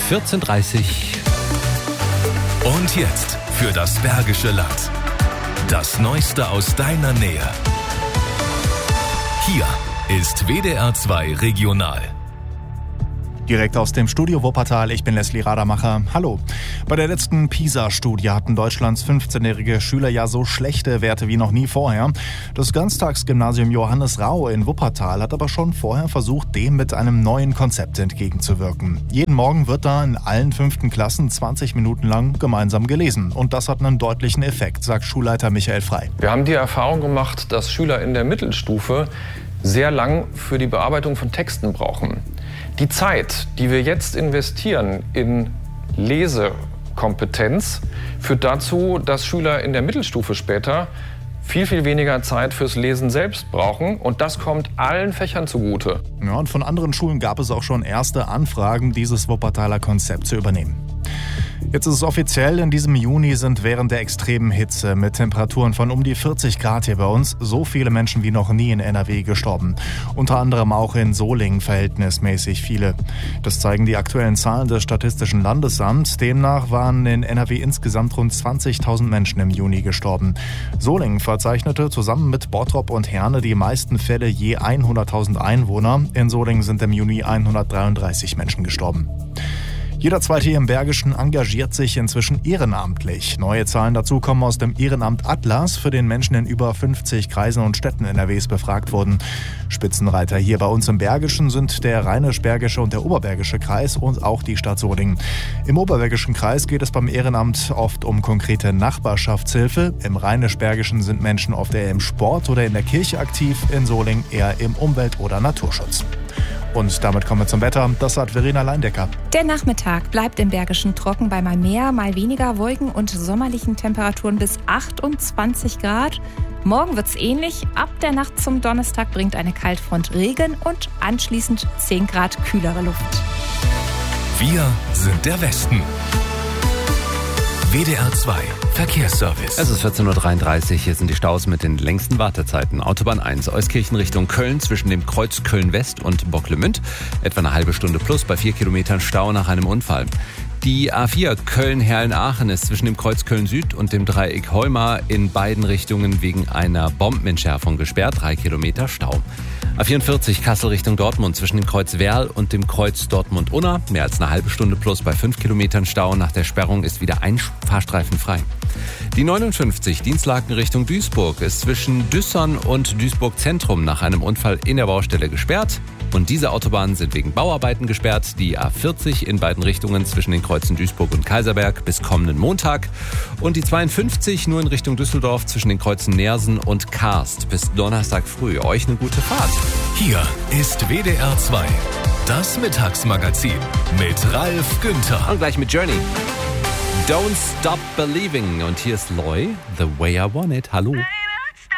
14:30 Uhr. Und jetzt für das Bergische Land. Das Neueste aus deiner Nähe. Hier ist WDR 2 Regional. Direkt aus dem Studio Wuppertal, ich bin Leslie Radermacher. Hallo. Bei der letzten PISA-Studie hatten Deutschlands 15-jährige Schüler ja so schlechte Werte wie noch nie vorher. Das Ganztagsgymnasium Johannes Rau in Wuppertal hat aber schon vorher versucht, dem mit einem neuen Konzept entgegenzuwirken. Jeden Morgen wird da in allen 5. Klassen 20 Minuten lang gemeinsam gelesen. Und das hat einen deutlichen Effekt, sagt Schulleiter Michael Frei. Wir haben die Erfahrung gemacht, dass Schüler in der Mittelstufe sehr lang für die Bearbeitung von Texten brauchen. Die Zeit, die wir jetzt investieren in Lesekompetenz, führt dazu, dass Schüler in der Mittelstufe später viel, viel weniger Zeit fürs Lesen selbst brauchen. Und das kommt allen Fächern zugute. Ja, und von anderen Schulen gab es auch schon erste Anfragen, dieses Wuppertaler Konzept zu übernehmen. Jetzt ist es offiziell, in diesem Juni sind während der extremen Hitze mit Temperaturen von um die 40 Grad hier bei uns so viele Menschen wie noch nie in NRW gestorben. Unter anderem auch in Solingen verhältnismäßig viele. Das zeigen die aktuellen Zahlen des Statistischen Landesamts. Demnach waren in NRW insgesamt rund 20.000 Menschen im Juni gestorben. Solingen verzeichnete zusammen mit Bottrop und Herne die meisten Fälle je 100.000 Einwohner. In Solingen sind im Juni 133 Menschen gestorben. Jeder Zweite hier im Bergischen engagiert sich inzwischen ehrenamtlich. Neue Zahlen dazu kommen aus dem Ehrenamt Atlas, für den Menschen in über 50 Kreisen und Städten NRWs befragt wurden. Spitzenreiter hier bei uns im Bergischen sind der Rheinisch-Bergische und der Oberbergische Kreis und auch die Stadt Solingen. Im Oberbergischen Kreis geht es beim Ehrenamt oft um konkrete Nachbarschaftshilfe. Im Rheinisch-Bergischen sind Menschen oft eher im Sport oder in der Kirche aktiv, in Solingen eher im Umwelt- oder Naturschutz. Und damit kommen wir zum Wetter. Das hat Verena Leindecker. Der Nachmittag bleibt im Bergischen trocken bei mal mehr, mal weniger Wolken und sommerlichen Temperaturen bis 28 Grad. Morgen wird's ähnlich. Ab der Nacht zum Donnerstag bringt eine Kaltfront Regen und anschließend 10 Grad kühlere Luft. Wir sind der Westen. WDR 2 Verkehrsservice. Es ist 14:33 Uhr, hier sind die Staus mit den längsten Wartezeiten. Autobahn 1, Euskirchen Richtung Köln, zwischen dem Kreuz Köln-West und Bocklemünd. Etwa eine halbe Stunde plus, bei 4 Kilometern Stau nach einem Unfall. Die A4 Köln-Herrn-Aachen ist zwischen dem Kreuz Köln-Süd und dem Dreieck Heuma in beiden Richtungen wegen einer Bombenentschärfung gesperrt. 3 Kilometer Stau. A44 Kassel Richtung Dortmund zwischen dem Kreuz Werl und dem Kreuz Dortmund-Unna. Mehr als eine halbe Stunde plus bei 5 Kilometern Stau. Nach der Sperrung ist wieder ein Fahrstreifen frei. Die 59 Dienstlaken Richtung Duisburg ist zwischen Düssern und Duisburg Zentrum nach einem Unfall in der Baustelle gesperrt. Und diese Autobahnen sind wegen Bauarbeiten gesperrt. Die A40 in beiden Richtungen zwischen den Kreuzen Duisburg und Kaiserberg bis kommenden Montag. Und die 52 nur in Richtung Düsseldorf zwischen den Kreuzen Neersen und Karst bis Donnerstag früh. Euch eine gute Fahrt. Hier ist WDR 2, das Mittagsmagazin mit Ralf Günther. Und gleich mit Journey. Don't Stop Believing. Und hier ist Loy, The Way I Want It. Hallo.